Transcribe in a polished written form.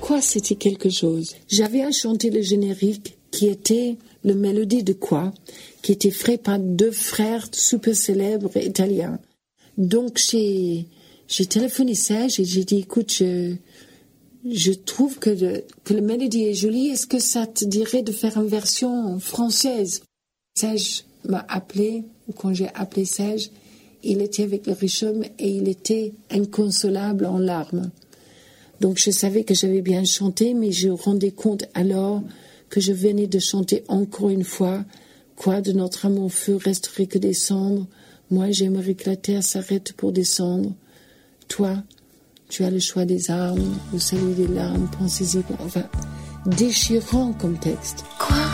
Quoi, c'était quelque chose. J'avais à chanter le générique qui était le mélodie de Quoi, qui était fait par 2 frères super célèbres italiens. Donc j'ai téléphoné Serge et j'ai dit, écoute, je trouve que le mélodie est jolie, est-ce que ça te dirait de faire une version française? Serge m'a appelé, ou quand j'ai appelé Serge, il était avec le Richomme et il était inconsolable en larmes. Donc je savais que j'avais bien chanté, mais je me rendais compte alors que je venais de chanter encore une fois Quoi, de notre amour feu resterait que des cendres. Moi, j'aimerais que la terre s'arrête pour descendre. Toi, tu as le choix des armes, le salut des larmes, pensez-y. Enfin, déchirant comme texte. Quoi?